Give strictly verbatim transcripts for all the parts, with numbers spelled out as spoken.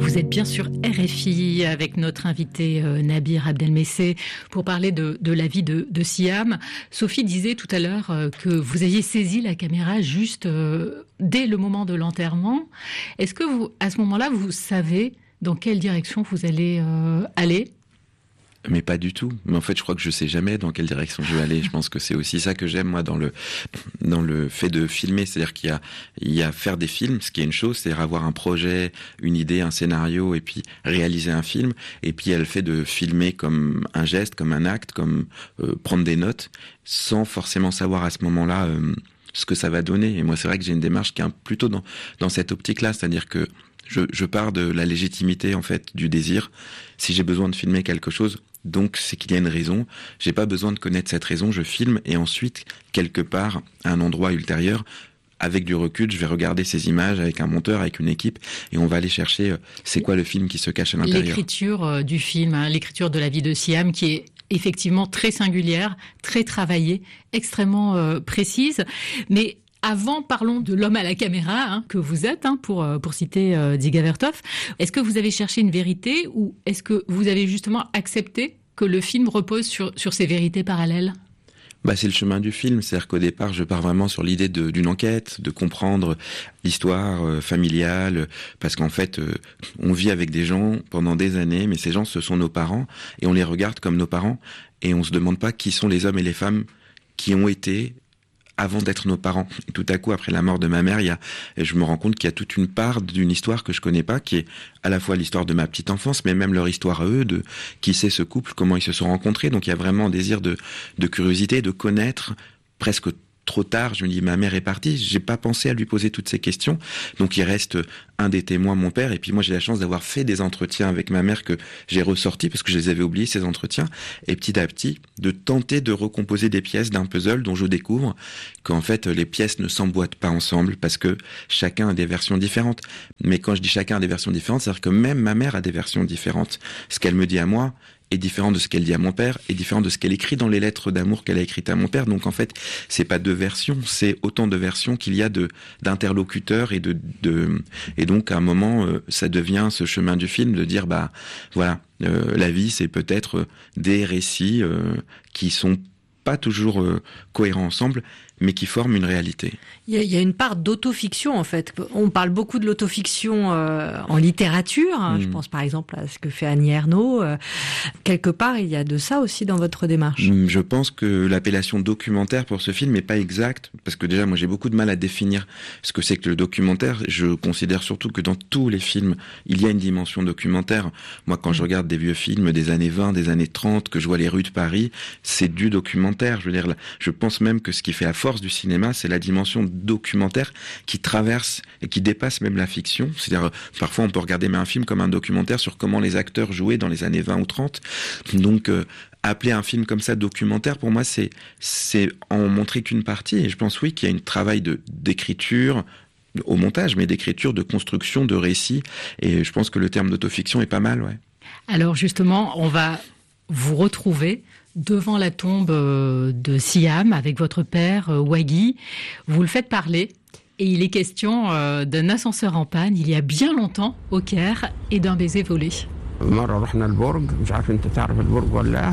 Vous êtes bien sur R F I avec notre invité euh, Nabir Abdelmesseh pour parler de, de la vie de, de Siam. Sophie disait tout à l'heure euh, que vous aviez saisi la caméra juste euh, dès le moment de l'enterrement. Est-ce que vous, à ce moment-là, vous savez dans quelle direction vous allez euh, aller ? Mais pas du tout. Mais en fait, je crois que je sais jamais dans quelle direction je vais aller. Je pense que c'est aussi ça que j'aime, moi, dans le, dans le fait de filmer. C'est-à-dire qu'il y a, il y a faire des films, ce qui est une chose, c'est-à-dire avoir un projet, une idée, un scénario, et puis réaliser un film. Et puis, il y a le fait de filmer comme un geste, comme un acte, comme euh, prendre des notes, sans forcément savoir à ce moment-là euh, ce que ça va donner. Et moi, c'est vrai que j'ai une démarche qui est un, plutôt dans, dans cette optique-là. C'est-à-dire que je, je pars de la légitimité, en fait, du désir. Si j'ai besoin de filmer quelque chose, donc c'est qu'il y a une raison. J'ai pas besoin de connaître cette raison, je filme et ensuite, quelque part, à un endroit ultérieur, avec du recul, je vais regarder ces images avec un monteur, avec une équipe, et on va aller chercher euh, c'est quoi le film qui se cache à l'intérieur. L'écriture euh, du film, hein, l'écriture de la vie de Siam, qui est effectivement très singulière, très travaillée, extrêmement euh, précise, mais avant, parlons de l'homme à la caméra hein, que vous êtes, hein, pour, pour citer euh, Dziga Vertov. Est-ce que vous avez cherché une vérité ou est-ce que vous avez justement accepté que le film repose sur, sur ces vérités parallèles ? Bah, c'est le chemin du film, c'est-à-dire qu'au départ, je pars vraiment sur l'idée de, d'une enquête, de comprendre l'histoire euh, familiale, parce qu'en fait, euh, on vit avec des gens pendant des années, mais ces gens, ce sont nos parents, et on les regarde comme nos parents, et on se demande pas qui sont les hommes et les femmes qui ont été avant d'être nos parents. Et tout à coup, après la mort de ma mère, il y a, et je me rends compte qu'il y a toute une part d'une histoire que je connais pas, qui est à la fois l'histoire de ma petite enfance, mais même leur histoire à eux, de qui c'est ce couple, comment ils se sont rencontrés. Donc il y a vraiment un désir de, de curiosité, de connaître presque trop tard. Je me dis, ma mère est partie, j'ai pas pensé à lui poser toutes ces questions. Donc il reste un des témoins, mon père, et puis moi j'ai la chance d'avoir fait des entretiens avec ma mère que j'ai ressortis parce que je les avais oubliés, ces entretiens, et petit à petit de tenter de recomposer des pièces d'un puzzle dont je découvre qu'en fait les pièces ne s'emboîtent pas ensemble parce que chacun a des versions différentes. Mais quand je dis chacun a des versions différentes, c'est-à-dire que même ma mère a des versions différentes. Ce qu'elle me dit à moi est différent de ce qu'elle dit à mon père, est différent de ce qu'elle écrit dans les lettres d'amour qu'elle a écrites à mon père. Donc en fait, c'est pas deux versions, c'est autant de versions qu'il y a de d'interlocuteurs et de de et donc à un moment euh, ça devient ce chemin du film de dire bah voilà, euh, la vie c'est peut-être des récits euh, qui sont pas toujours euh, cohérents ensemble, mais qui forment une réalité. Il y a, il y a une part d'autofiction, en fait. On parle beaucoup de l'autofiction euh, en littérature. Hein. Mmh. Je pense par exemple à ce que fait Annie Ernaux. Euh, quelque part, il y a de ça aussi dans votre démarche. Je pense que l'appellation documentaire pour ce film n'est pas exacte, parce que déjà, moi, j'ai beaucoup de mal à définir ce que c'est que le documentaire. Je considère surtout que dans tous les films, il y a une dimension documentaire. Moi, quand mmh. je regarde des vieux films des années vingt, des années trente, que je vois les rues de Paris, c'est du documentaire. Je veux dire, je pense même que ce qui fait la force du cinéma, c'est la dimension documentaire qui traverse et qui dépasse même la fiction. C'est-à-dire, parfois, on peut regarder un film comme un documentaire sur comment les acteurs jouaient dans les années vingt ou trente. Donc, euh, appeler un film comme ça documentaire, pour moi, c'est, c'est en montrer qu'une partie. Et je pense, oui, qu'il y a un travail de, d'écriture, au montage, mais d'écriture, de construction, de récit. Et je pense que le terme d'autofiction est pas mal, ouais. Alors, justement, on va vous retrouver devant la tombe de Siam avec votre père, Waghi. Vous le faites parler et il est question d'un ascenseur en panne il y a bien longtemps au Caire et d'un baiser volé. مرة رحنا البرج مش عارف انت تعرف البرج ولا لا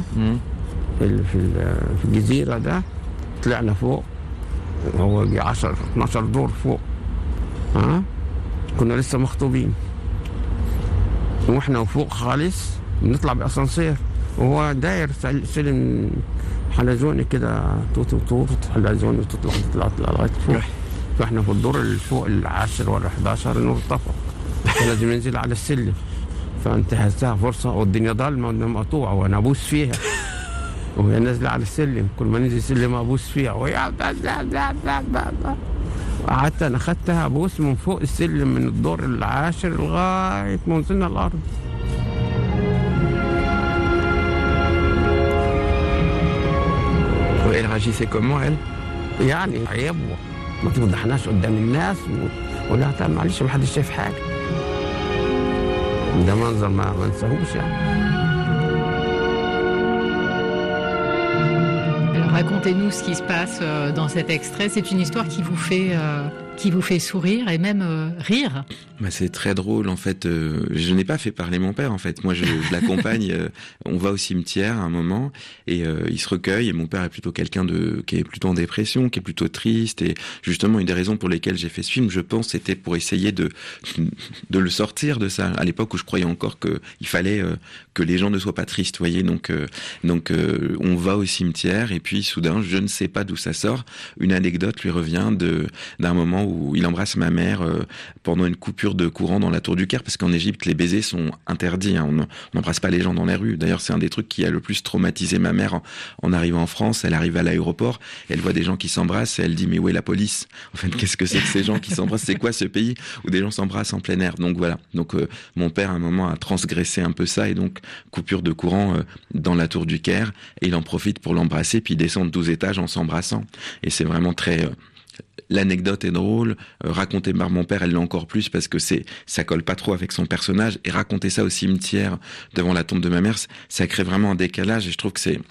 في في الجزيرة ده طلعنا فوق هو عشرة اثناشر دور فوق ها كنا لسه مخطوبين واحنا فوق خالص بنطلع بأسانسير وهو داير سلم حلزوني كده توت وطوط حلزوني وتطلع تطلع تطلع لغايه فوق فاحنا في الدور اللي فوق العاشر ولا حداشر النور طفى فلازم ننزل على السلم فانتهزتها فرصه والدنيا ضلمه وانا مقطوعه وانا ابوس فيها وهي نازله على السلم كل ما ننزل سلم ابوس فيها وهي قعدت انا خدتها ابوس من فوق السلم من الدور العاشر لغايه ما نزلنا الارض. Elle réagissait comment, elle? يعني عيب ما تفضحناش قدام الناس ولا تعمل معلش ما حدش شايف حاجه. ده منظر ما ما نساهوش يعني. Alors racontez-nous ce qui se passe dans cet extrait. C'est une histoire qui vous fait euh, qui vous fait sourire et même euh, rire? Bah, c'est très drôle en fait. Euh, je n'ai pas fait parler mon père en fait. Moi, je, je l'accompagne. Euh, on va au cimetière à un moment et euh, il se recueille. Et mon père est plutôt quelqu'un de qui est plutôt en dépression, qui est plutôt triste. Et justement, une des raisons pour lesquelles j'ai fait ce film, je pense, c'était pour essayer de de le sortir de ça. À l'époque où je croyais encore que il fallait euh, que les gens ne soient pas tristes, voyez. Donc euh, donc euh, on va au cimetière et puis soudain, je ne sais pas d'où ça sort, une anecdote lui revient de d'un moment où il embrasse ma mère euh, pendant une coupure de courant dans la tour du Caire, parce qu'en Égypte les baisers sont interdits, hein. On n'embrasse pas les gens dans les rues. D'ailleurs c'est un des trucs qui a le plus traumatisé ma mère en, en arrivant en France. Elle arrive à l'aéroport, elle voit des gens qui s'embrassent et elle dit mais où est la police? En fait, qu'est-ce que c'est que ces gens qui s'embrassent? C'est quoi ce pays où des gens s'embrassent en plein air? Donc voilà, donc euh, mon père à un moment a transgressé un peu ça et donc coupure de courant euh, dans la tour du Caire et il en profite pour l'embrasser puis il descend de douze étages en s'embrassant et c'est vraiment très... Euh, L'anecdote est drôle, euh, racontée par mon père, elle l'est encore plus parce que c'est ça colle pas trop avec son personnage et raconter ça au cimetière devant la tombe de ma mère, ça crée vraiment un décalage et je trouve que c'est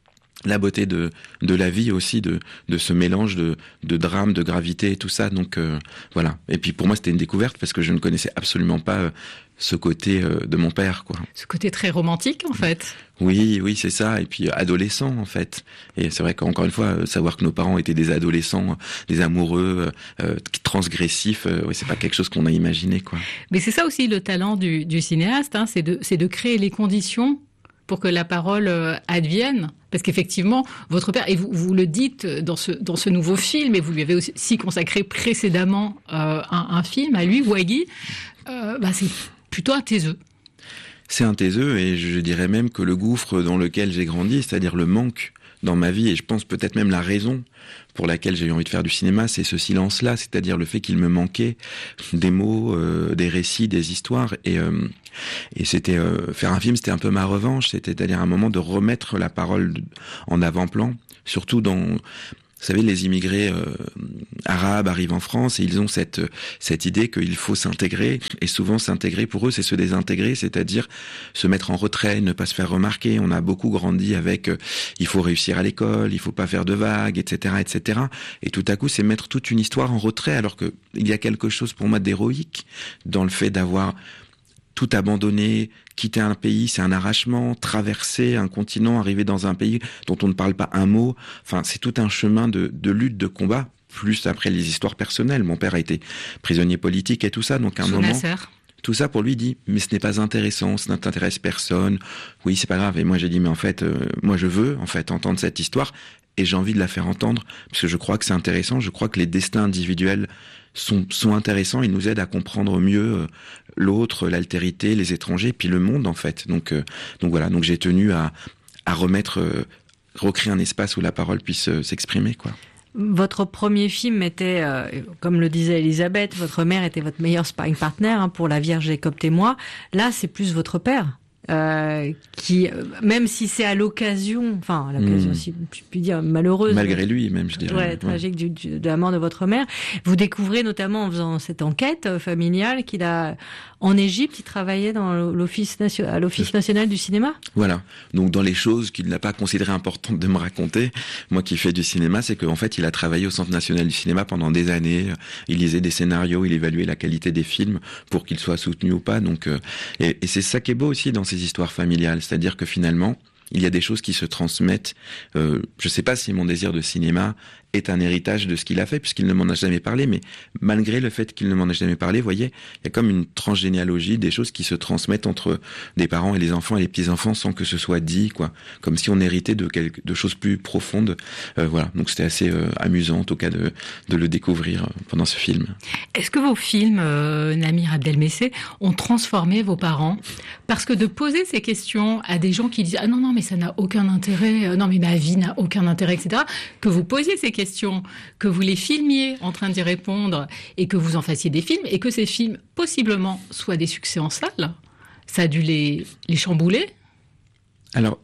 la beauté de de la vie aussi, de de ce mélange de de drame, de gravité et tout ça. Donc euh, voilà. Et puis pour moi c'était une découverte parce que je ne connaissais absolument pas euh, ce côté euh, de mon père, quoi. Ce côté très romantique, en fait. Oui, oui, c'est ça. Et puis adolescent, en fait. Et c'est vrai qu'encore une fois, savoir que nos parents étaient des adolescents, des amoureux, euh, transgressifs, euh, oui, c'est pas quelque chose qu'on a imaginé, quoi. Mais c'est ça aussi le talent du, du cinéaste, hein, c'est de, c'est de créer les conditions pour que la parole euh, advienne. Parce qu'effectivement, votre père, et vous, vous le dites dans ce, dans ce nouveau film, et vous lui avez aussi consacré précédemment euh, un, un film à lui, Waggy, euh, bah c'est plutôt un taiseux. C'est un taiseux et je dirais même que le gouffre dans lequel j'ai grandi, c'est-à-dire le manque dans ma vie, et je pense peut-être même la raison pour laquelle j'ai eu envie de faire du cinéma, c'est ce silence-là, c'est-à-dire le fait qu'il me manquait des mots, euh, des récits, des histoires, et, euh, et c'était euh, faire un film, c'était un peu ma revanche, c'est-à-dire un moment de remettre la parole en avant-plan, surtout dans... Vous savez, les immigrés euh, arabes arrivent en France et ils ont cette cette idée qu'il faut s'intégrer. Et souvent, s'intégrer, pour eux, c'est se désintégrer, c'est-à-dire se mettre en retrait, ne pas se faire remarquer. On a beaucoup grandi avec euh, il faut réussir à l'école, il faut pas faire de vagues, et cetera, et cetera. Et tout à coup, c'est mettre toute une histoire en retrait, alors que il y a quelque chose pour moi d'héroïque dans le fait d'avoir tout abandonné, quitter un pays, c'est un arrachement, traverser un continent, arriver dans un pays dont on ne parle pas un mot. Enfin, c'est tout un chemin de, de lutte, de combat, plus après les histoires personnelles. Mon père a été prisonnier politique et tout ça, donc à un moment... Tout ça pour lui dit, mais ce n'est pas intéressant, ça n'intéresse personne. Oui, c'est pas grave. Et moi j'ai dit, mais en fait, euh, moi je veux en fait entendre cette histoire et j'ai envie de la faire entendre parce que je crois que c'est intéressant. Je crois que les destins individuels sont sont intéressants. Ils nous aident à comprendre mieux euh, l'autre, l'altérité, les étrangers, puis le monde en fait. Donc euh, donc voilà. Donc j'ai tenu à à remettre, euh, recréer un espace où la parole puisse euh, s'exprimer, quoi. Votre premier film était, euh, comme le disait Elisabeth, votre mère était votre meilleur sparring partner hein, pour La Vierge, j'ai copté moi. Là, c'est plus votre père. Euh, qui, même si c'est à l'occasion, enfin, à l'occasion, mmh. si je puis dire, malheureuse. Malgré lui, même, je dirais. Ouais, ouais. tragique du, du, de la mort de votre mère. Vous découvrez notamment en faisant cette enquête familiale qu'il a, en Égypte, il travaillait dans l'office nation, à l'Office national du cinéma. Voilà. Donc, dans les choses qu'il n'a pas considérées importantes de me raconter, moi qui fais du cinéma, c'est qu'en fait, il a travaillé au Centre national du cinéma pendant des années. Il lisait des scénarios, il évaluait la qualité des films pour qu'ils soient soutenus ou pas. Donc, euh, et, et c'est ça qui est beau aussi dans ces histoires familiales, c'est-à-dire que finalement, il y a des choses qui se transmettent. Euh, je ne sais pas si mon désir de cinéma est un héritage de ce qu'il a fait, puisqu'il ne m'en a jamais parlé, mais malgré le fait qu'il ne m'en a jamais parlé, vous voyez, il y a comme une transgénéalogie, des choses qui se transmettent entre des parents et les enfants et les petits-enfants sans que ce soit dit, quoi. Comme si on héritait de quelque, de choses plus profondes. Euh, voilà. Donc c'était assez euh, amusant, en tout cas, de, de le découvrir pendant ce film. Est-ce que vos films, euh, Namir Abdelmesseh, ont transformé vos parents? Parce que de poser ces questions à des gens qui disent « Ah non, non, mais ça n'a aucun intérêt, euh, non, mais ma vie n'a aucun intérêt, et cetera » que vous posiez ces questions, que vous les filmiez en train d'y répondre et que vous en fassiez des films et que ces films, possiblement, soient des succès en salle, ça a dû les, les chambouler? Alors,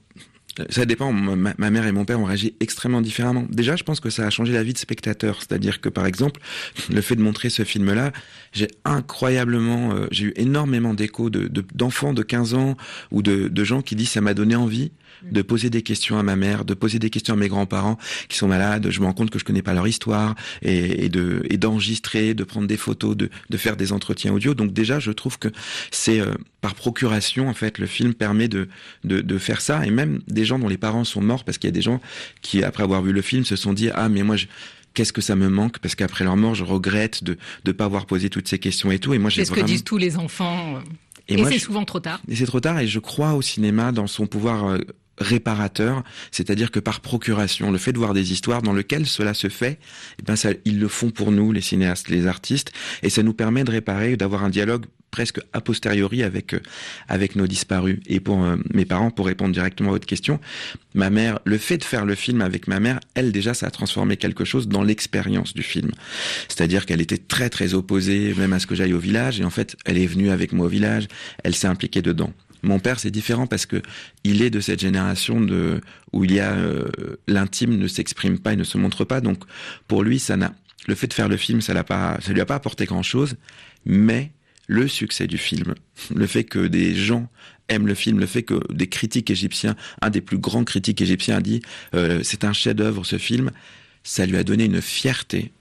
Ça dépend. Ma, ma mère et mon père ont réagi extrêmement différemment. Déjà, je pense que ça a changé la vie de spectateur. C'est-à-dire que, par exemple, le fait de montrer ce film-là, j'ai incroyablement, euh, j'ai eu énormément d'échos de, de, d'enfants de quinze ans ou de, de gens qui disent ça m'a donné envie de poser des questions à ma mère, de poser des questions à mes grands-parents qui sont malades. Je me rends compte que je connais pas leur histoire et, et de et d'enregistrer, de prendre des photos, de de faire des entretiens audio. Donc déjà, je trouve que c'est euh, par procuration en fait, le film permet de de de faire ça. Et même des gens dont les parents sont morts, parce qu'il y a des gens qui après avoir vu le film se sont dit ah mais moi je qu'est-ce que ça me manque parce qu'après leur mort je regrette de de pas avoir posé toutes ces questions et tout. Et moi j'ai c'est ce vraiment... que disent tous les enfants. Et, et moi, c'est je... souvent trop tard. Et c'est trop tard. Et je crois au cinéma dans son pouvoir euh, réparateur, c'est-à-dire que par procuration, le fait de voir des histoires dans lesquelles cela se fait, eh ben ça, ils le font pour nous, les cinéastes, les artistes, et ça nous permet de réparer, d'avoir un dialogue presque a posteriori avec euh, avec nos disparus. Et pour euh, mes parents, pour répondre directement à votre question, ma mère, le fait de faire le film avec ma mère, elle déjà, ça a transformé quelque chose dans l'expérience du film. C'est-à-dire qu'elle était très très opposée, même à ce que j'aille au village, et en fait, elle est venue avec moi au village, elle s'est impliquée dedans. Mon père, c'est différent parce que il est de cette génération de où il y a euh, l'intime ne s'exprime pas et ne se montre pas. Donc pour lui, ça n'a le fait de faire le film, ça l'a pas, ça lui a pas apporté grand-chose. Mais le succès du film, le fait que des gens aiment le film, le fait que des critiques égyptiens, un des plus grands critiques égyptiens a dit euh, c'est un chef-d'œuvre ce film, ça lui a donné une fierté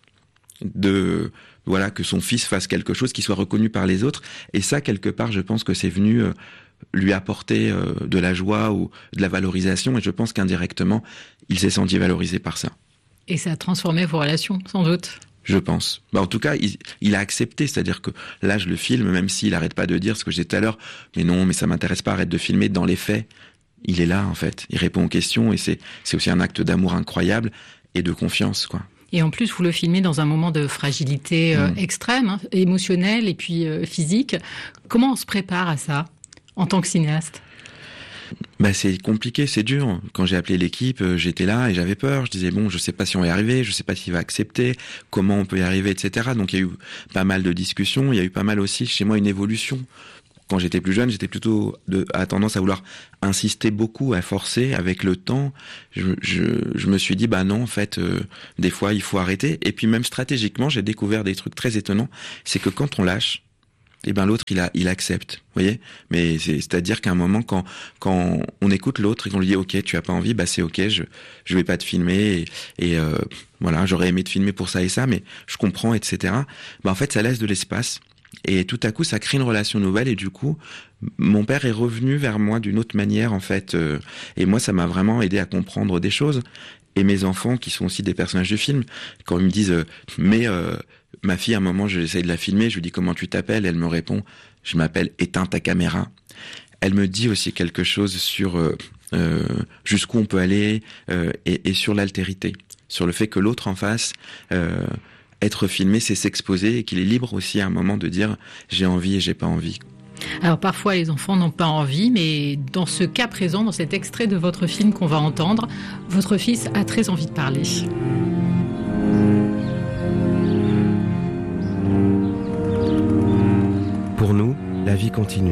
de voilà que son fils fasse quelque chose qui soit reconnu par les autres. Et ça, quelque part, je pense que c'est venu euh, lui apporter euh, de la joie ou de la valorisation, et je pense qu'indirectement, il s'est senti valorisé par ça. Et ça a transformé vos relations, sans doute. Je pense. Bah, en tout cas, il, il a accepté, c'est-à-dire que là, je le filme, même s'il arrête pas de dire ce que je disais tout à l'heure, mais non, mais ça m'intéresse pas, arrête de filmer. Dans les faits, il est là, en fait. Il répond aux questions, et c'est, c'est aussi un acte d'amour incroyable et de confiance, quoi. Et en plus, vous le filmez dans un moment de fragilité euh, mmh. extrême, hein, émotionnelle et puis euh, physique. Comment on se prépare à ça en tant que cinéaste ? Bah c'est compliqué, c'est dur. Quand j'ai appelé l'équipe, j'étais là et j'avais peur. Je disais bon, je sais pas si on va y arriver, je sais pas s'il va accepter, comment on peut y arriver, et cetera. Donc il y a eu pas mal de discussions. Il y a eu pas mal aussi chez moi une évolution. Quand j'étais plus jeune, j'étais plutôt de, à tendance à vouloir insister beaucoup, à forcer. Avec le temps, je, je, je me suis dit, bah non, en fait, euh, des fois, il faut arrêter. Et puis même stratégiquement, j'ai découvert des trucs très étonnants. C'est que quand on lâche, eh ben l'autre, il a, il accepte. Vous voyez ? Mais c'est, c'est-à-dire qu'à un moment, quand, quand on écoute l'autre et qu'on lui dit, ok, tu as pas envie, bah c'est ok, je, je vais pas te filmer. Et, et euh, voilà, j'aurais aimé te filmer pour ça et ça, mais je comprends, et cetera. Bah en fait, ça laisse de l'espace. Et tout à coup, ça crée une relation nouvelle. Et du coup, mon père est revenu vers moi d'une autre manière, en fait. Euh, et moi, ça m'a vraiment aidé à comprendre des choses. Et mes enfants, qui sont aussi des personnages du film, quand ils me disent euh, « Mais euh, ma fille, à un moment, j'essaie de la filmer, je lui dis comment tu t'appelles ?» Elle me répond « Je m'appelle éteins ta caméra ». Elle me dit aussi quelque chose sur euh, euh, jusqu'où on peut aller euh, et, et sur l'altérité, sur le fait que l'autre en face... Euh, être filmé, c'est s'exposer et qu'il est libre aussi à un moment de dire j'ai envie et j'ai pas envie. Alors parfois les enfants n'ont pas envie, mais dans ce cas présent, dans cet extrait de votre film qu'on va entendre, votre fils a très envie de parler. Pour nous, la vie continue.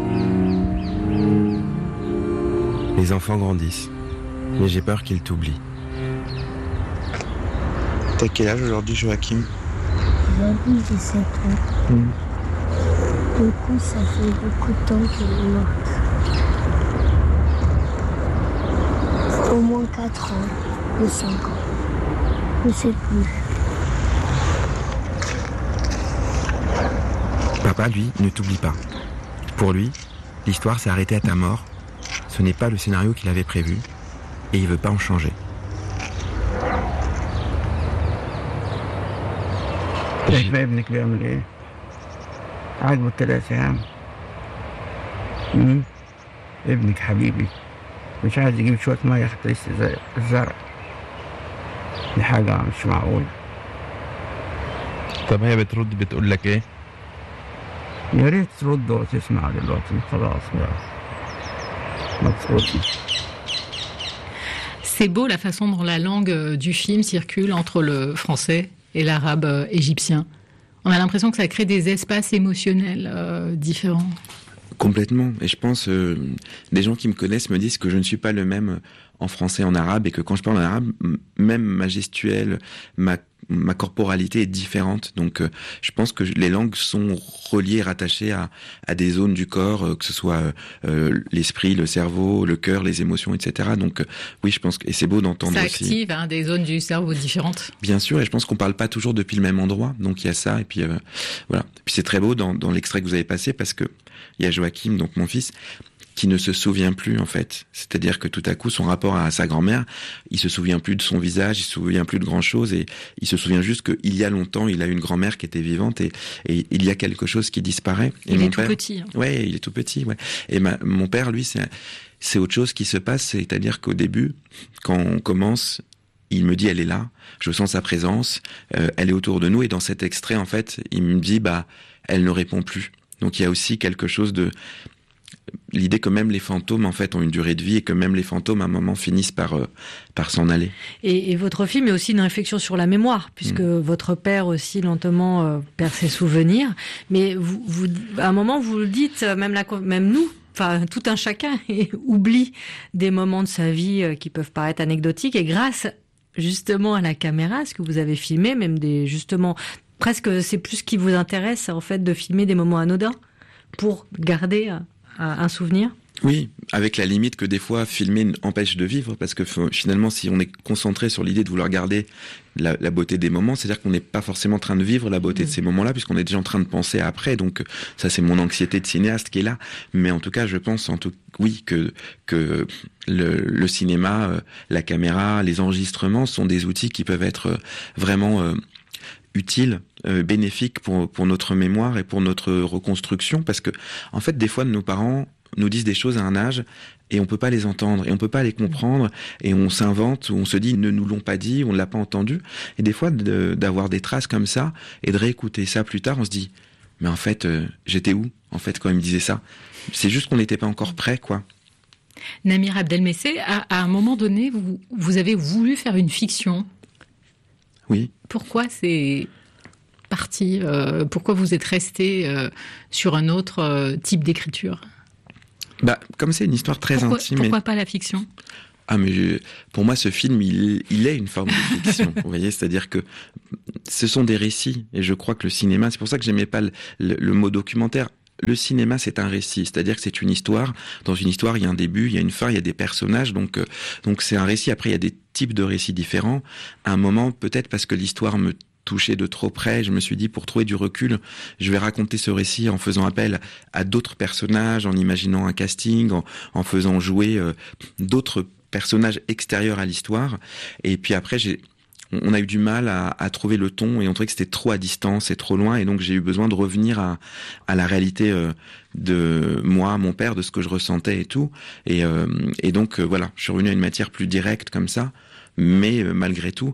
Les enfants grandissent, mais j'ai peur qu'ils t'oublient. T'as quel âge aujourd'hui, Joachim ? Aujourd'hui, j'ai sept ans. Mmh. Du coup, ça fait beaucoup de temps qu'il est mort. Au moins quatre ans, ou cinq ans. Je sais plus. Papa, lui, ne t'oublie pas. Pour lui, l'histoire s'est arrêtée à ta mort. Ce n'est pas le scénario qu'il avait prévu. Et il veut pas en changer. شايفة ابنك بيعمل ايه؟ عاجبه الثلاث ايام. امم ابنك حبيبي مش عايز يجيب شوية مية حتى يسقي الزرع. دي حاجة مش معقولة. طب هي بترد بتقول لك ايه؟ يا ريت ترد وتسمع دلوقتي خلاص بقى. ما تردش. C'est beau la façon dont la langue du film circule entre le français et l'arabe égyptien. On a l'impression que ça crée des espaces émotionnels euh, différents. Complètement. Et je pense, euh, des gens qui me connaissent me disent que je ne suis pas le même en français et en arabe, et que quand je parle en arabe, même ma gestuelle, ma, ma corporalité est différente. Donc, euh, je pense que les langues sont reliées, rattachées à, à des zones du corps, euh, que ce soit euh, l'esprit, le cerveau, le cœur, les émotions, et cetera. Donc, euh, oui, je pense que, et c'est beau d'entendre ça aussi. Ça active hein, des zones du cerveau différentes. Bien sûr, et je pense qu'on parle pas toujours depuis le même endroit. Donc, il y a ça, et puis euh, voilà. Et puis c'est très beau dans, dans l'extrait que vous avez passé, parce que il y a Joachim, donc mon fils, qui ne se souvient plus, en fait. C'est-à-dire que tout à coup, son rapport à sa grand-mère, il se souvient plus de son visage, il se souvient plus de grand-chose, et il se souvient juste qu'il y a longtemps, il a une grand-mère qui était vivante, et, et il y a quelque chose qui disparaît. Et il mon est père, tout petit. Hein. Ouais, il est tout petit, ouais. Et ma, mon père, lui, c'est, c'est autre chose qui se passe, c'est-à-dire qu'au début, quand on commence, il me dit, elle est là, je sens sa présence, euh, elle est autour de nous, et dans cet extrait, en fait, il me dit, bah, elle ne répond plus. Donc il y a aussi quelque chose de... L'idée que même les fantômes, en fait, ont une durée de vie, et que même les fantômes, à un moment, finissent par, euh, par s'en aller. Et, et votre film est aussi une réflexion sur la mémoire, puisque mmh. votre père aussi, lentement, euh, perd ses souvenirs. Mais vous, vous, à un moment, vous le dites, même, la, même nous, enfin, tout un chacun oublie des moments de sa vie euh, qui peuvent paraître anecdotiques. Et grâce, justement, à la caméra, ce que vous avez filmé, même des, justement... Presque, c'est plus ce qui vous intéresse, en fait, de filmer des moments anodins pour garder un, un souvenir. Oui, avec la limite que des fois, filmer empêche de vivre, parce que finalement, si on est concentré sur l'idée de vouloir garder la, la beauté des moments, c'est-à-dire qu'on n'est pas forcément en train de vivre la beauté mmh. de ces moments-là, puisqu'on est déjà en train de penser à après. Donc, ça, c'est mon anxiété de cinéaste qui est là. Mais en tout cas, je pense, en tout, oui, que que le, le cinéma, euh, la caméra, les enregistrements sont des outils qui peuvent être euh, vraiment euh, utile, euh, bénéfique pour pour notre mémoire et pour notre reconstruction, parce que en fait des fois nos parents nous disent des choses à un âge et on peut pas les entendre et on peut pas les comprendre et on s'invente ou on se dit ils ne nous l'ont pas dit, on ne l'a pas entendu, et des fois de, d'avoir des traces comme ça et de réécouter ça plus tard, on se dit mais en fait euh, j'étais où en fait quand ils me disaient ça, c'est juste qu'on n'était pas encore prêt, quoi. Namir Abdelmesseh, à, à un moment donné vous, vous avez voulu faire une fiction. Oui. Pourquoi c'est parti euh, Pourquoi vous êtes resté euh, sur un autre euh, type d'écriture? Bah, comme c'est une histoire très pourquoi, intime. Pourquoi et... pas la fiction? Ah, mais je... pour moi, ce film, il, il est une forme de fiction. Vous voyez, c'est-à-dire que ce sont des récits, et je crois que le cinéma, c'est pour ça que j'aimais pas le, le, le mot documentaire. Le cinéma, c'est un récit, c'est-à-dire que c'est une histoire. Dans une histoire, il y a un début, il y a une fin, il y a des personnages, donc euh, donc c'est un récit. Après, il y a des types de récits différents. À un moment, peut-être parce que l'histoire me touchait de trop près, je me suis dit, pour trouver du recul, je vais raconter ce récit en faisant appel à d'autres personnages, en imaginant un casting, en, en faisant jouer euh, d'autres personnages extérieurs à l'histoire. Et puis après, j'ai on a eu du mal à, à trouver le ton et on trouvait que c'était trop à distance et trop loin, et donc j'ai eu besoin de revenir à, à la réalité euh, de moi, mon père, de ce que je ressentais et tout, et, euh, et donc euh, voilà, je suis revenu à une matière plus directe comme ça, mais euh, malgré tout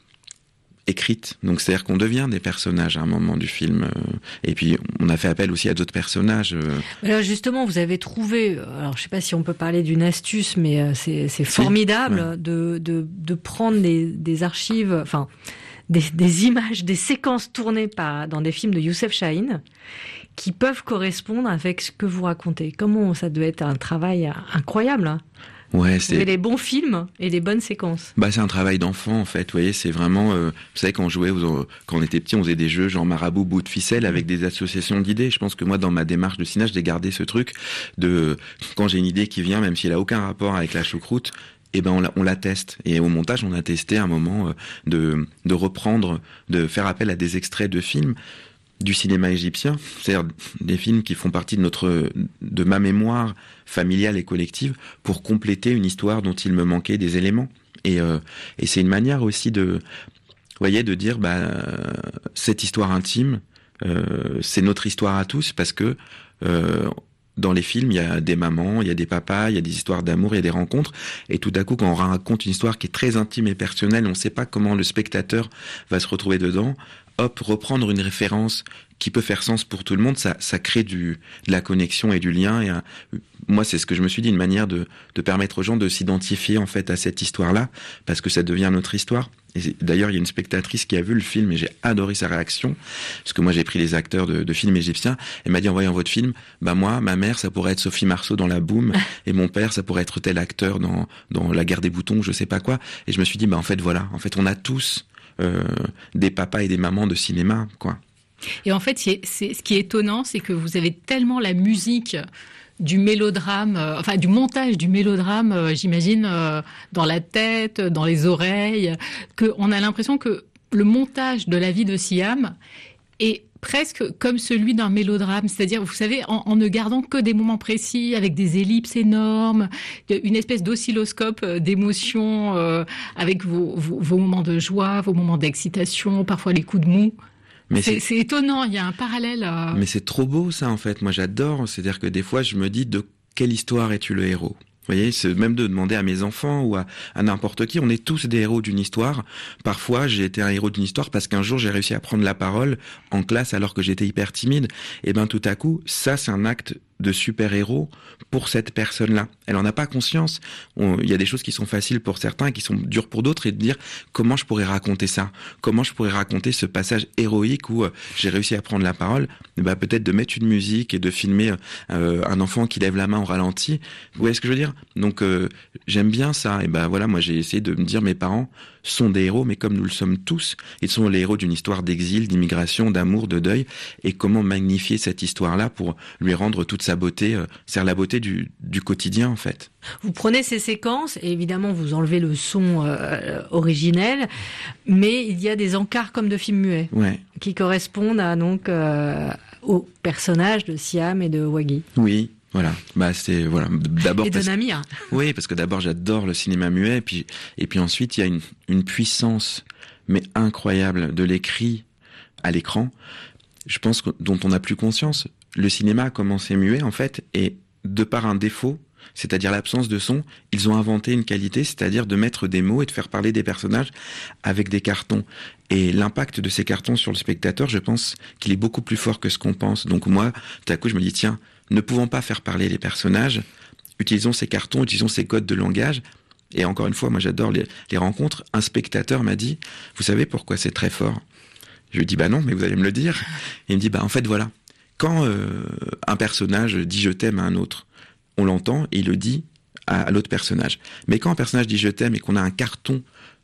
écrite. Donc c'est-à-dire qu'on devient des personnages à un moment du film, euh, et puis on a fait appel aussi à d'autres personnages. Euh. Alors justement, vous avez trouvé, alors je sais pas si on peut parler d'une astuce, mais euh, c'est, c'est formidable, oui, ouais. de, de de prendre des, des archives, enfin des, des images, des séquences tournées par dans des films de Youssef Chahine, qui peuvent correspondre avec ce que vous racontez. Comment ça doit être un travail incroyable, hein. Ouais, c'est... Vous avez les bons films et les bonnes séquences. Bah, c'est un travail d'enfant, en fait. Vous voyez, c'est vraiment, euh, vous savez, quand on jouait, quand on était petit, on faisait des jeux genre marabout, bout de ficelle, avec des associations d'idées. Je pense que moi, dans ma démarche de cinéma, j'ai gardé ce truc de, quand j'ai une idée qui vient, même si elle a aucun rapport avec la choucroute, eh ben, on la, on la teste. Et au montage, on a testé un moment euh, de, de reprendre, de faire appel à des extraits de films du cinéma égyptien, c'est-à-dire des films qui font partie de notre, de ma mémoire familiale et collective, pour compléter une histoire dont il me manquait des éléments. Et, euh, et c'est une manière aussi de, vous voyez, de dire, bah, cette histoire intime, euh, c'est notre histoire à tous, parce que euh, dans les films, il y a des mamans, il y a des papas, il y a des histoires d'amour, il y a des rencontres, et tout à coup, quand on raconte une histoire qui est très intime et personnelle, on ne sait pas comment le spectateur va se retrouver dedans. Hop, reprendre une référence qui peut faire sens pour tout le monde, ça, ça crée du, de la connexion et du lien. Et un, moi, c'est ce que je me suis dit, une manière de, de permettre aux gens de s'identifier en fait à cette histoire-là, parce que ça devient notre histoire. Et d'ailleurs, il y a une spectatrice qui a vu le film et j'ai adoré sa réaction, parce que moi j'ai pris les acteurs de, de films égyptiens. Elle m'a dit en voyant votre film, bah moi, ma mère, ça pourrait être Sophie Marceau dans La Boum, et mon père, ça pourrait être tel acteur dans dans La Guerre des boutons, je sais pas quoi. Et je me suis dit, bah en fait voilà, en fait on a tous euh, des papas et des mamans de cinéma, quoi. Et en fait, c'est, c'est, ce qui est étonnant, c'est que vous avez tellement la musique du mélodrame, euh, enfin du montage du mélodrame, euh, j'imagine, euh, dans la tête, dans les oreilles, qu'on a l'impression que le montage de la vie de Siam est presque comme celui d'un mélodrame, c'est-à-dire, vous savez, en, en ne gardant que des moments précis, avec des ellipses énormes, une espèce d'oscilloscope d'émotions, euh, avec vos, vos, vos moments de joie, vos moments d'excitation, parfois les coups de mou. Mais c'est, c'est... c'est étonnant, il y a un parallèle. À... Mais c'est trop beau ça en fait, moi j'adore, c'est-à-dire que des fois je me dis de quelle histoire es-tu le héros ? Vous voyez, c'est même de demander à mes enfants ou à, à n'importe qui, on est tous des héros d'une histoire. Parfois, j'ai été un héros d'une histoire parce qu'un jour, j'ai réussi à prendre la parole en classe alors que j'étais hyper timide. Et ben, tout à coup, ça, c'est un acte de super-héros pour cette personne-là. Elle en a pas conscience. On, il y a des choses qui sont faciles pour certains et qui sont dures pour d'autres, et de dire comment je pourrais raconter ça, comment je pourrais raconter ce passage héroïque où euh, j'ai réussi à prendre la parole. Et ben, peut-être de mettre une musique et de filmer euh, un enfant qui lève la main en ralenti. Vous voyez ce que je veux dire ? Donc euh, j'aime bien ça. Et ben voilà, moi j'ai essayé de me dire mes parents sont des héros, mais comme nous le sommes tous, ils sont les héros d'une histoire d'exil, d'immigration, d'amour, de deuil. Et comment magnifier cette histoire-là pour lui rendre toute sa beauté, euh, c'est la beauté du, du quotidien en fait. Vous prenez ces séquences et évidemment vous enlevez le son euh, originel, mais il y a des encarts comme de films muets, ouais, qui correspondent à, donc euh, aux personnages de Siam et de Wagui. Oui. Voilà, bah c'est voilà. D'abord et de parce... Namir. Oui, parce que d'abord j'adore le cinéma muet, et puis et puis ensuite il y a une une puissance mais incroyable de l'écrit à l'écran. Je pense que, dont on n'a plus conscience. Le cinéma a commencé muet en fait, et de par un défaut, c'est-à-dire l'absence de son, ils ont inventé une qualité, c'est-à-dire de mettre des mots et de faire parler des personnages avec des cartons. Et l'impact de ces cartons sur le spectateur, je pense qu'il est beaucoup plus fort que ce qu'on pense. Donc moi, tout à coup, je me dis tiens. Ne pouvant pas faire parler les personnages, utilisons ces cartons, utilisons ces codes de langage. Et encore une fois, moi j'adore les, les rencontres. Un spectateur m'a dit, vous savez pourquoi c'est très fort ? Je lui dis, bah non, mais vous allez me le dire. Et il me dit, bah en fait voilà, quand euh, un personnage dit je t'aime à un autre, on l'entend et il le dit à, à l'autre personnage. Mais quand un personnage dit je t'aime et qu'on a un carton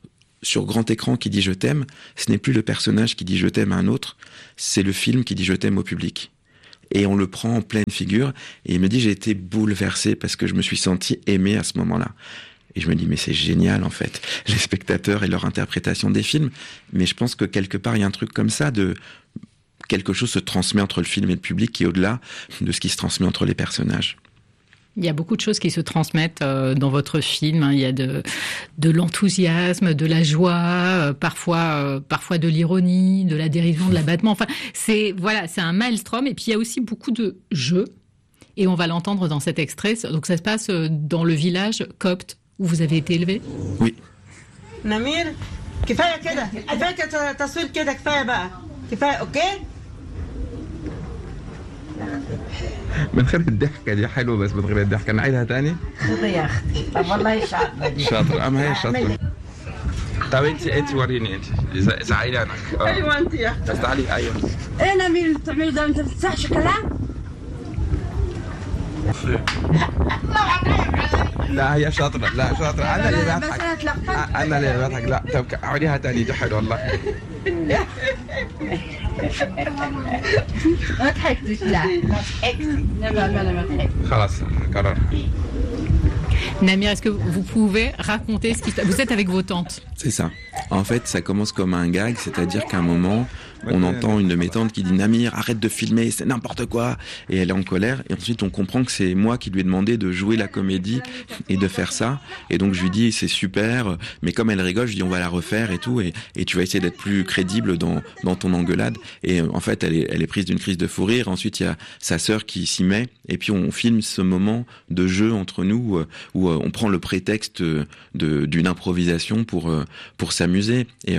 sur grand écran qui dit je t'aime, ce n'est plus le personnage qui dit je t'aime à un autre, c'est le film qui dit je t'aime au public. Et on le prend en pleine figure. Et il me dit, j'ai été bouleversé parce que je me suis senti aimé à ce moment-là. Et je me dis, mais c'est génial, en fait, les spectateurs et leur interprétation des films. Mais je pense que quelque part, il y a un truc comme ça de quelque chose se transmet entre le film et le public qui est au-delà de ce qui se transmet entre les personnages. Il y a beaucoup de choses qui se transmettent euh, dans votre film. Hein. Il y a de, de l'enthousiasme, de la joie, euh, parfois, euh, parfois de l'ironie, de la dérision, de l'abattement. Enfin, c'est voilà, c'est un maelstrom. Et puis il y a aussi beaucoup de jeux. Et on va l'entendre dans cet extrait. Donc ça se passe dans le village copte où vous avez été élevé. Oui. Namir, كفاية كده كفاية تصوير كده كفاية بقى كفاية أوكي. من غير الضحكة دي حلوة بس من غير الضحكة نعيدها تاني؟ خذي يا أختي طب والله شاطرة دي شاطرة أما هي شاطرة. طب أنت أنت وريني أنت زعلي عنك. أيوة أنت يا أختي. بس تعالي أيوة. إيه نمير اللي بتعمله ده أنت بتفتحش كلام؟ لا هي شاطرة لا شاطرة أنا اللي بضحك أنا اللي بضحك لا طب عوديها تاني دي حلوة والله. ما ضحكتش لا ما ضحكتش لا لا لا ما ضحكتش. خلاص قرر. Namir, est-ce que vous pouvez raconter ce qui... Vous êtes avec vos tantes. C'est ça. En fait, ça commence comme un gag, c'est-à-dire qu'à un moment, on entend une de mes tantes qui dit « Namir, arrête de filmer, c'est n'importe quoi !» Et elle est en colère. Et ensuite, on comprend que c'est moi qui lui ai demandé de jouer la comédie et de faire ça. Et donc, je lui dis « C'est super !» Mais comme elle rigole, je dis « On va la refaire et tout. Et, et tu vas essayer d'être plus crédible dans, dans ton engueulade. » Et en fait, elle est, elle est prise d'une crise de fou rire. Ensuite, il y a sa sœur qui s'y met. Et puis, on filme ce moment de jeu entre nous où, où on prend le prétexte de, d'une improvisation pour, pour s'amuser. Et,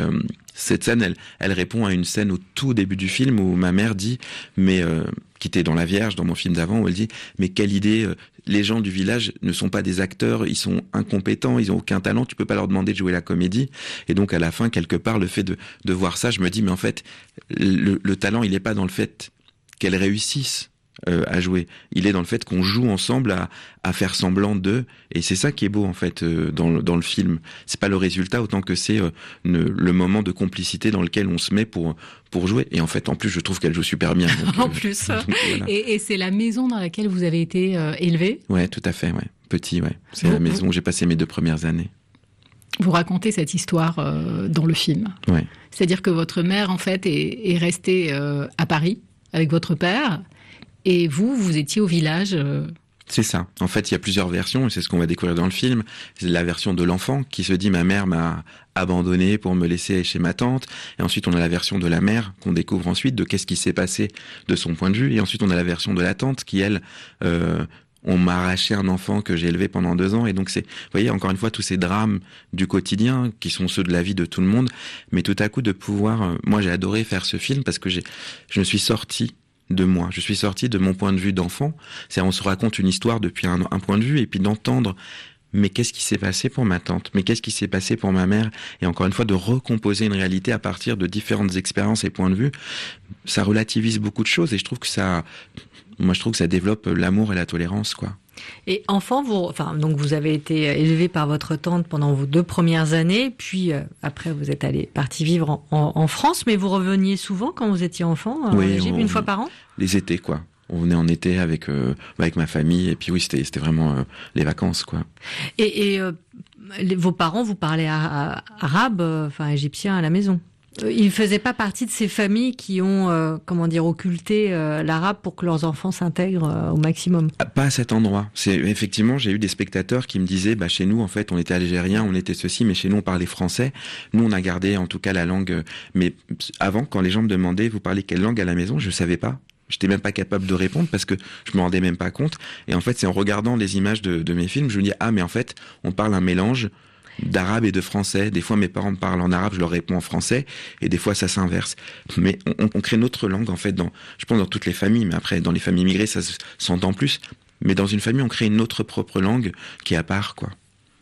Cette scène, elle, elle répond à une scène au tout début du film où ma mère dit, mais euh, qui était dans La Vierge, dans mon film d'avant, où elle dit, mais quelle idée, euh, les gens du village ne sont pas des acteurs, ils sont incompétents, ils ont aucun talent, tu peux pas leur demander de jouer la comédie. Et donc à la fin, quelque part, le fait de, de voir ça, je me dis, mais en fait, le, le talent, il est pas dans le fait qu'elles réussissent euh, à jouer, il est dans le fait qu'on joue ensemble à, à faire semblant d'eux, et c'est ça qui est beau en fait euh, dans, le, dans le film. C'est pas le résultat autant que c'est euh, ne, le moment de complicité dans lequel on se met pour pour jouer. Et en fait, en plus, je trouve qu'elle joue super bien. Donc, en euh, plus, donc, voilà. et, et c'est la maison dans laquelle vous avez été euh, élevé. Ouais, tout à fait. Ouais, petit. Ouais, c'est vous, la maison où j'ai passé mes deux premières années. Vous racontez cette histoire euh, dans le film. Ouais. C'est-à-dire que votre mère en fait est, est restée euh, à Paris avec votre père. Et vous, vous étiez au village. Euh... C'est ça. En fait, il y a plusieurs versions, et c'est ce qu'on va découvrir dans le film. C'est la version de l'enfant qui se dit « ma mère m'a abandonné pour me laisser chez ma tante ». Et ensuite, on a la version de la mère qu'on découvre ensuite, de qu'est-ce qui s'est passé de son point de vue. Et ensuite, on a la version de la tante qui, elle... Euh, on m'a arraché un enfant que j'ai élevé pendant deux ans. Et donc, c'est, vous voyez, encore une fois, tous ces drames du quotidien qui sont ceux de la vie de tout le monde. Mais tout à coup, de pouvoir... Euh, moi, j'ai adoré faire ce film parce que j'ai, je me suis sorti de moi. Je suis sorti de mon point de vue d'enfant. C'est-à-dire, on se raconte une histoire depuis un, un point de vue et puis d'entendre mais qu'est-ce qui s'est passé pour ma tante? Mais qu'est-ce qui s'est passé pour ma mère? Et encore une fois, de recomposer une réalité à partir de différentes expériences et points de vue. Ça relativise beaucoup de choses et je trouve que ça, moi, je trouve que ça développe l'amour et la tolérance, quoi. Et enfant, vous, enfin, donc vous avez été élevé par votre tante pendant vos deux premières années, puis euh, après vous êtes allé parti vivre en, en, en France, mais vous reveniez souvent quand vous étiez enfant en oui, Égypte, on, une fois par an? Les étés, quoi. On venait en été avec euh, avec ma famille et puis oui, c'était c'était vraiment euh, les vacances, quoi. Et, et euh, les, vos parents vous parlaient arabe, euh, enfin égyptien à la maison? Ils ne faisaient pas partie de ces familles qui ont, euh, comment dire, occulté euh, l'arabe pour que leurs enfants s'intègrent euh, au maximum? Pas à cet endroit. C'est effectivement, j'ai eu des spectateurs qui me disaient, bah chez nous en fait, on était algériens, on était ceci, mais chez nous on parlait français. Nous on a gardé en tout cas la langue. Mais avant, quand les gens me demandaient, vous parlez quelle langue à la maison, je savais pas. J'étais même pas capable de répondre parce que je me rendais même pas compte. Et en fait, c'est en regardant les images de, de mes films, je me dis ah mais en fait, on parle un mélange d'arabe et de français. Des fois, mes parents me parlent en arabe, je leur réponds en français, et des fois, ça s'inverse. Mais on, on crée notre langue, en fait, dans, je pense dans toutes les familles, mais après, dans les familles immigrées, ça s'entend plus. Mais dans une famille, on crée notre propre langue qui est à part, quoi.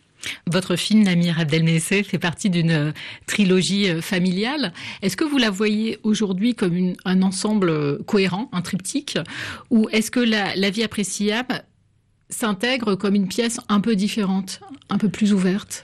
Votre film, Namir Abdelnesseh, fait partie d'une trilogie familiale. Est-ce que vous la voyez aujourd'hui comme une, un ensemble cohérent, un triptyque, ou est-ce que la, la vie après Siam s'intègre comme une pièce un peu différente, un peu plus ouverte?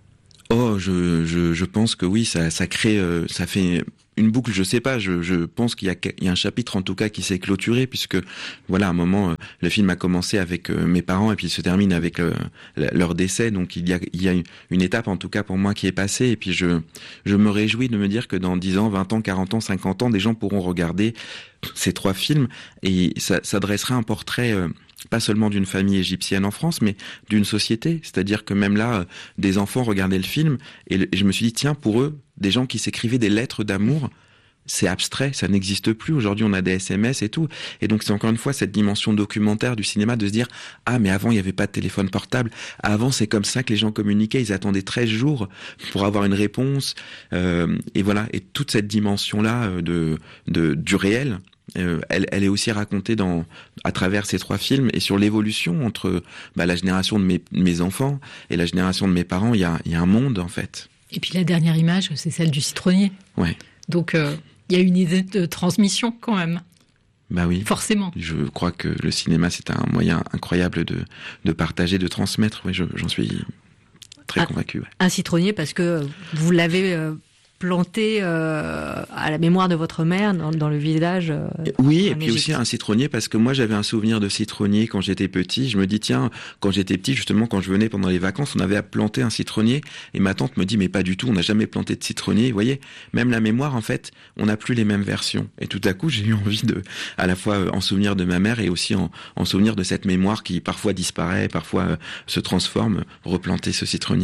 Oh, je, je, je pense que oui, ça, ça crée, euh, ça fait une boucle, je sais pas, je, je pense qu'il y a, il y a un chapitre en tout cas qui s'est clôturé puisque, voilà, à un moment, euh, le film a commencé avec euh, mes parents et puis il se termine avec euh, leur décès, donc il y a, il y a une, une étape en tout cas pour moi qui est passée et puis je, je me réjouis de me dire que dans dix ans, vingt ans, quarante ans, cinquante ans, des gens pourront regarder ces trois films et ça, ça dressera un portrait euh, pas seulement d'une famille égyptienne en France, mais d'une société. C'est-à-dire que même là, des enfants regardaient le film et je me suis dit, tiens, pour eux, des gens qui s'écrivaient des lettres d'amour, c'est abstrait, ça n'existe plus. Aujourd'hui, on a des S M S et tout. Et donc, c'est encore une fois cette dimension documentaire du cinéma de se dire, ah, mais avant, il n'y avait pas de téléphone portable. Avant, c'est comme ça que les gens communiquaient. Ils attendaient treize jours pour avoir une réponse. Euh, et voilà. Et toute cette dimension-là de, de, du réel, Euh, elle, elle est aussi racontée dans, à travers ces trois films et sur l'évolution entre bah, la génération de mes, mes enfants et la génération de mes parents. Il y a, il y a un monde en fait. Et puis la dernière image, c'est celle du citronnier. Ouais. Donc euh, il y a une idée de transmission quand même. Bah oui. Forcément. Je crois que le cinéma c'est un moyen incroyable de, de partager, de transmettre. Oui, je, j'en suis très un, convaincu. Ouais. Un citronnier parce que vous l'avez euh, planté euh, à la mémoire de votre mère dans, dans le village. Euh, oui, et puis Égypte. aussi un citronnier parce que moi j'avais un souvenir de citronnier quand j'étais petit. Je me dis tiens, quand j'étais petit, justement quand je venais pendant les vacances, on avait planté un citronnier et ma tante me dit mais pas du tout, on n'a jamais planté de citronnier. Vous voyez, même la mémoire en fait, on n'a plus les mêmes versions. Et tout à coup j'ai eu envie de, à la fois en souvenir de ma mère et aussi en, en souvenir de cette mémoire qui parfois disparaît, parfois euh, se transforme, replanter ce citronnier quoi.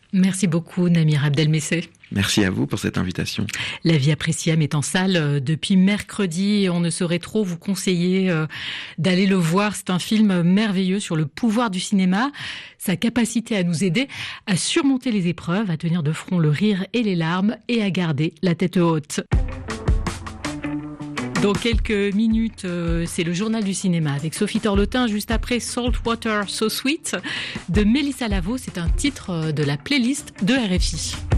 Merci beaucoup Namir Abdelmesseh. Merci à vous pour cette invitation. La vie après Siam est en salle depuis mercredi et on ne saurait trop vous conseiller d'aller le voir. C'est un film merveilleux sur le pouvoir du cinéma, sa capacité à nous aider à surmonter les épreuves, à tenir de front le rire et les larmes et à garder la tête haute. Dans quelques minutes, c'est le journal du cinéma avec Sophie Torlotin, juste après Saltwater So Sweet de Mélissa Lavo. C'est un titre de la playlist de R F I.